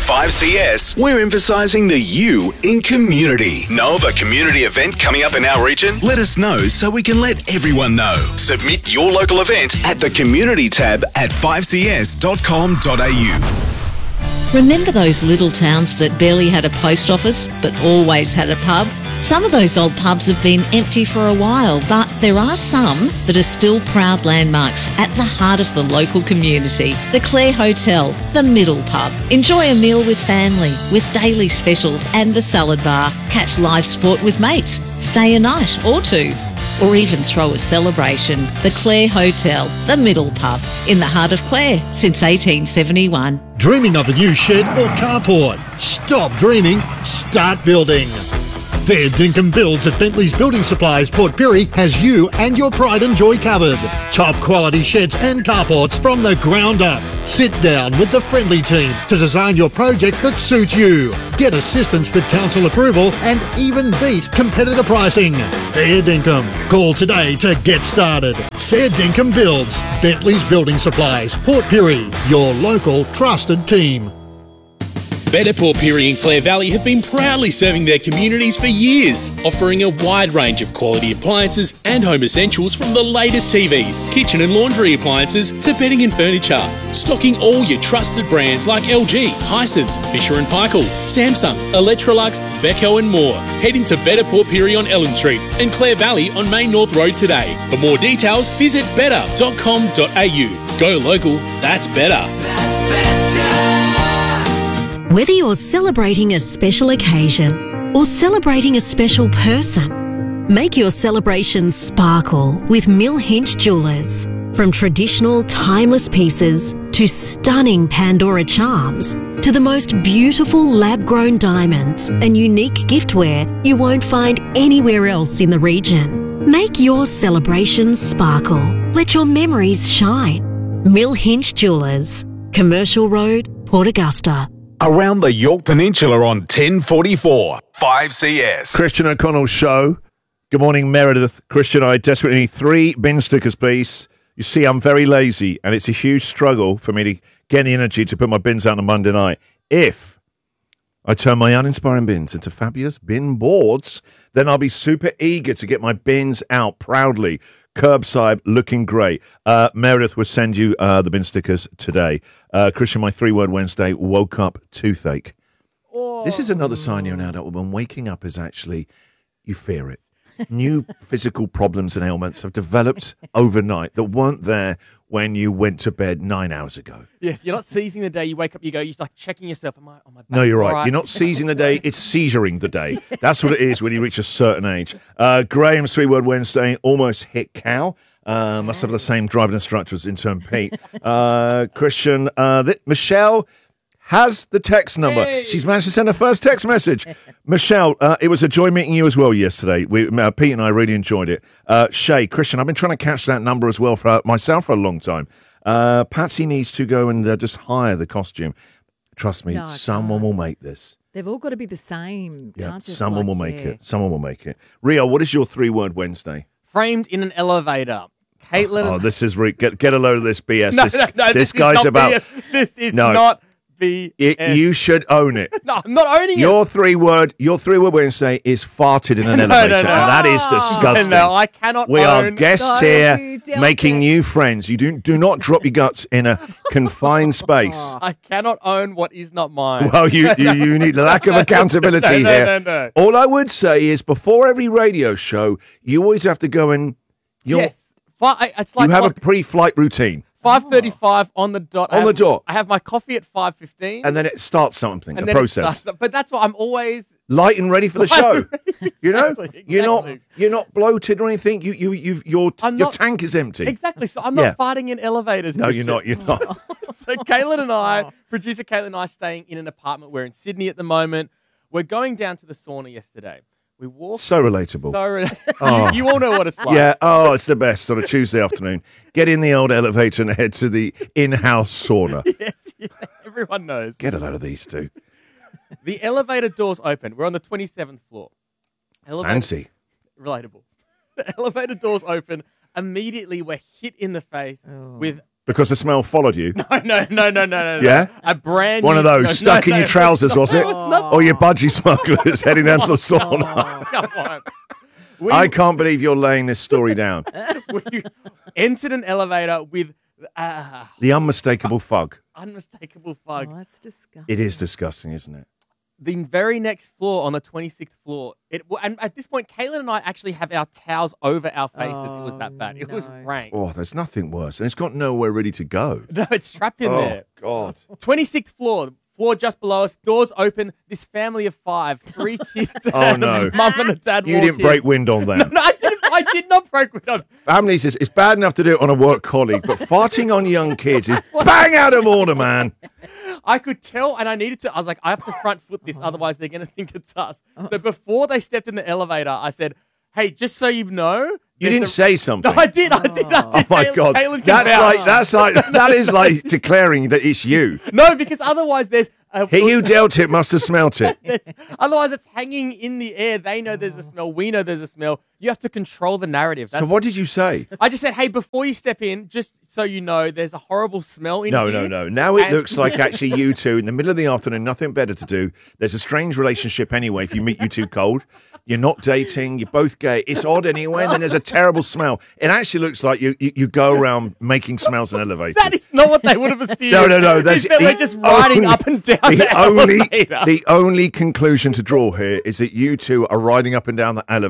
5CS, we're emphasising the you in community. Know of a community event coming up in our region? Let us know so we can let everyone know. Submit your local event at the community tab at 5cs.com.au. Remember those little towns that barely had a post office but always had a pub? Some of those old pubs have been empty for a while, but there are some that are still proud landmarks at the heart of the local community. The Clare Hotel, the Middle Pub. Enjoy a meal with family, with daily specials and the salad bar. Catch live sport with mates. Stay a night or two. Or even throw a celebration. The Clare Hotel, the Middle Pub, in the heart of Clare since 1871. Dreaming of a new shed or carport? Stop dreaming, start building. Fair Dinkum Builds at Bentley's Building Supplies, Port Pirie has you and your pride and joy covered. Top quality sheds and carports from the ground up. Sit down with the friendly team to design your project that suits you. Get assistance with council approval and even beat competitor pricing. Fair Dinkum. Call today to get started. Fair Dinkum Builds, Bentley's Building Supplies, Port Pirie, your local trusted team. Better Port Pirie and Clare Valley have been proudly serving their communities for years, offering a wide range of quality appliances and home essentials from the latest TVs, kitchen and laundry appliances to bedding and furniture. Stocking all your trusted brands like LG, Hisense, Fisher & Paykel, Samsung, Electrolux, Beko and more. Head into Better Port Pirie on Ellen Street and Clare Valley on Main North Road today. For more details, visit better.com.au. Go local, that's better. Whether you're celebrating a special occasion or celebrating a special person, make your celebrations sparkle with Mill Hinch Jewellers. From traditional timeless pieces to stunning Pandora charms to the most beautiful lab-grown diamonds and unique giftware you won't find anywhere else in the region. Make your celebrations sparkle. Let your memories shine. Mill Hinch Jewellers, Commercial Road, Port Augusta. Around the York Peninsula on 1044, 5CS. Christian O'Connell's show. Good morning, Meredith. Christian, I desperately need 3 bin stickers, please. You see, I'm very lazy, and it's a huge struggle for me to get the energy to put my bins out on a Monday night. If I turn my uninspiring bins into fabulous bin boards, then I'll be super eager to get my bins out proudly. Curbside, looking great. Meredith will send you the bin stickers today. Christian, my 3-word Wednesday, woke up toothache. Oh. This is another sign you're an adult when waking up is actually, you fear it. New physical problems and ailments have developed overnight that weren't there when you went to bed 9 hours ago. Yes, you're not seizing the day. You wake up, you're like checking yourself. Am I back? No, you're right. You're not seizing the day. It's seizuring the day. That's what it is when you reach a certain age. Graham's 3-word Wednesday, almost hit cow. Must have the same driving instructor as intern Pete. Christian, Michelle has the text number. Hey. She's managed to send her first text message. Michelle, it was a joy meeting you as well yesterday. Pete and I really enjoyed it. Shay, Christian, I've been trying to catch that number as well for myself for a long time. Patsy needs to go and just hire the costume. Trust me, someone will make this. They've all got to be the same. Yeah, someone will make it. Someone will make it. Rio, what is your 3-word Wednesday? Framed in an elevator. Caitlin. Oh, this is get a load of this BS. No, this guy's about. BS. This is not. You should own it. No, I'm not owning your 3-word Wednesday is farted in an elevator, and that is disgusting. No, I cannot We own. are guests here making new friends. You do not drop your guts in a confined space. I cannot own what is not mine. Well, you need the lack of accountability here. No. All I would say is before every radio show, you always have to go and yes. It's like you have a pre-flight routine. 5:35 on the dot. On the dot. I have my coffee at 5:15. And then it starts something, a process. But that's what I'm always light and ready for the show. Exactly, you know, you're not bloated or anything. Your tank is empty. Exactly. So I'm not farting in elevators. No, you're not. You're not. So Caitlin and I, producer Caitlin and I, staying in an apartment. We're in Sydney at the moment. We're going down to the sauna yesterday. We walked. So relatable. You all know what it's like. Yeah. Oh, it's the best on a Tuesday afternoon. Get in the old elevator and head to the in-house sauna. Yes. Yeah, everyone knows. Get a load of these two. The elevator doors open. We're on the 27th floor. Fancy. Relatable. The elevator doors open. Immediately, we're hit in the face with Because the smell followed you. No. Yeah? A brand One new of those smell. stuck in your trousers, was it? Or your budgie smugglers heading down to the sauna. Oh, come on. I can't believe you're laying this story down. We entered an elevator with The unmistakable fug. unmistakable fog. Oh, that's disgusting. It is disgusting, isn't it? The very next floor, on the 26th floor, and at this point, Caitlin and I actually have our towels over our faces. It was that bad. It was no. rank. Oh, there's nothing worse. And it's got nowhere ready to go. No, it's trapped in there. God. 26th floor just below us, doors open. This family of 5, 3 kids. Oh, no. Mum and a dad You walk didn't in. break wind on them. No, I did not break wind on. Families, it's bad enough to do it on a work colleague, but farting on young kids is bang out of order, man. I could tell, and I needed to. I was like, I have to front foot this, otherwise they're going to think it's us. So before they stepped in the elevator, I said, "Hey, just so you know." You didn't say something. No, I did. Oh my God. Caitlin can vouch. That is like declaring that it's you. No, because otherwise there's. He who dealt it must have smelt it. Otherwise, it's hanging in the air. They know there's a smell. We know there's a smell. You have to control the narrative. So what did you say? I just said, hey, before you step in, just so you know, there's a horrible smell in here. No. Now it And- looks like actually you two, in the middle of the afternoon, nothing better to do. There's a strange relationship anyway if you meet you two cold. You're not dating. You're both gay. It's odd anyway. And then there's a terrible smell. It actually looks like you go around making smells in elevators. That is not what they would have assumed. No. That's we're just riding up and down the elevator. The only conclusion to draw here is that you two are riding up and down the elevator.